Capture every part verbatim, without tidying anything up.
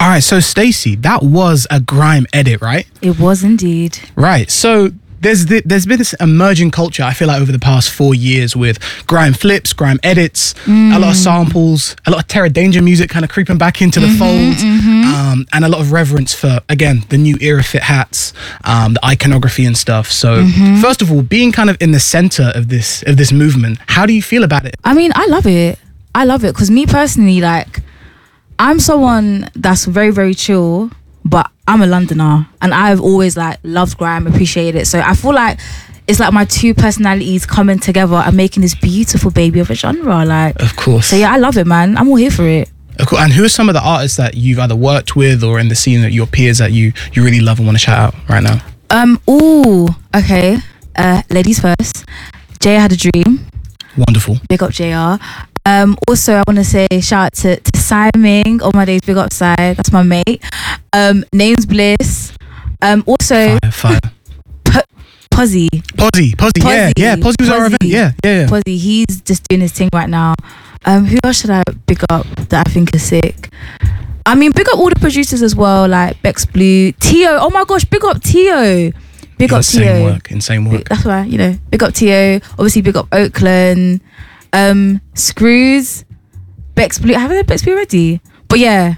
All right, so Stacey, that was a grime edit, right? It was indeed. Right. So there's the, there's been this emerging culture, I feel like, over the past four years with grime flips, grime edits, mm. a lot of samples, a lot of Terra Danger music kind of creeping back into the mm-hmm, fold, mm-hmm. Um, and a lot of reverence for, again, the new era fit hats, um, the iconography and stuff. So mm-hmm. first of all, being kind of in the center of this of this movement, how do you feel about it? I mean, I love it. I love it because me personally, like, I'm someone that's very, very chill, but I'm a Londoner and I've always like loved grime, appreciated it. So I feel like it's like my two personalities coming together and making this beautiful baby of a genre. Like, of course. So yeah, I love it, man. I'm all here for it. Cool. And who are some of the artists that you've either worked with or in the scene that your peers that you you really love and want to shout out right now? Um. Ooh. Okay. Uh. Ladies first. Jay Had a Dream. Wonderful. Big up J R. Um, also, I want to say shout out to, to Siming. All my days, big up Sai. That's my mate. Um, Names Bliss. Um, also, fire, fire. P- Posy. Posy, Posy, yeah, yeah. Posy was our event, yeah, yeah, yeah. Posy, he's just doing his thing right now. Um, who else should I big up that I think is sick? I mean, big up all the producers as well, like Bex Blue, Tio. Oh my gosh, big up Tio. Big up Tio. Insane work, insane work. That's why, you know, big up Tio. Obviously, big up Oakland. Um, Screws, Bex Blue. I haven't had Bex Blue already, but yeah,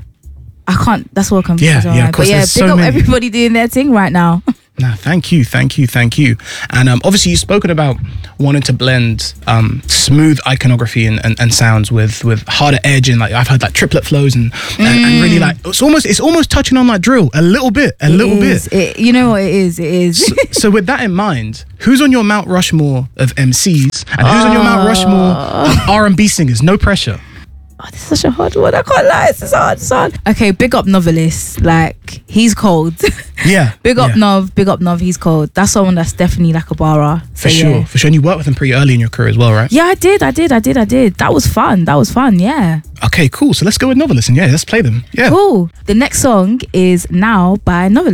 I can't. That's all comes. Yeah, yeah. Right. But yeah, big so up many. everybody doing their thing right now. Nah, thank you, thank you, thank you. And um, obviously, you've spoken about wanting to blend um, smooth iconography and, and, and sounds with with harder edge, and like I've heard like triplet flows and, mm. and and really like it's almost it's almost touching on like drill a little bit, a it little is. bit. It, you know what it is? It is. So, so with that in mind, who's on your Mount Rushmore of M Cs and who's uh, on your Mount Rushmore of R and B singers? No pressure. Oh, this is such a hard one. I can't lie. It's so hard. It's hard. Okay, big up Novelist. Like, he's cold. Yeah. Big up yeah. Nov. Big up Nov. He's cold. That's someone that's definitely like a bara. So, for sure. Yeah. For sure. And you worked with him pretty early in your career as well, right? Yeah, I did. I did. I did. I did. That was fun. That was fun. Yeah. Okay, cool. So let's go with Novelist and yeah, let's play them. Yeah. Cool. The next song is Now by Novelist.